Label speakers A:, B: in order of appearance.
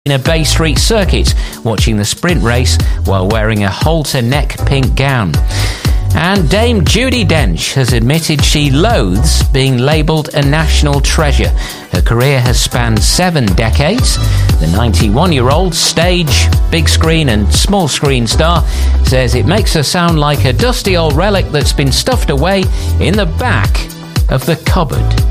A: in a Bay Street circuit, watching the sprint race while wearing a halter neck pink gown. And Dame Judi Dench has admitted she loathes being labelled a national treasure. Her career has spanned 7 decades. The 91-year-old stage, big screen and small screen star says it makes her sound like a dusty old relic that's been stuffed away in the back of the cupboard.